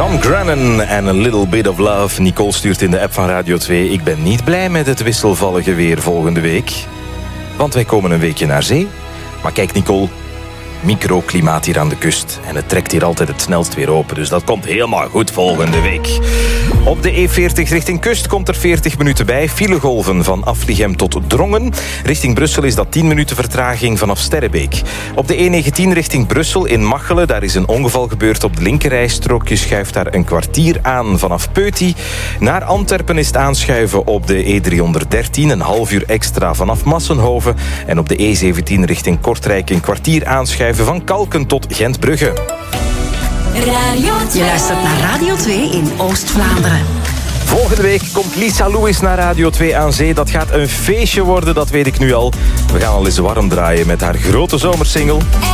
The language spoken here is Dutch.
Tom Grennan en A Little Bit of Love. Nicole stuurt in de app van Radio 2... Ik ben niet blij met het wisselvallige weer volgende week. Want wij komen een weekje naar zee. Maar kijk Nicole, microklimaat hier aan de kust. En het trekt hier altijd het snelst weer open. Dus dat komt helemaal goed volgende week. Op de E40 richting kust komt er 40 minuten bij. Filegolven van Afligem tot Drongen. Richting Brussel is dat 10 minuten vertraging vanaf Sterrebeek. Op de E19 richting Brussel in Machelen. Daar is een ongeval gebeurd op de linkerrijstrook. Je schuift daar een kwartier aan vanaf Peuty. Naar Antwerpen is het aanschuiven op de E313. Een half uur extra vanaf Massenhoven. En op de E17 richting Kortrijk een kwartier aanschuiven van Kalken tot Gentbrugge. Je luistert naar Radio 2 in Oost-Vlaanderen. Volgende week komt Lisa Lewis naar Radio 2 aan zee. Dat gaat een feestje worden, dat weet ik nu al. We gaan al eens warm draaien met haar grote zomersingle.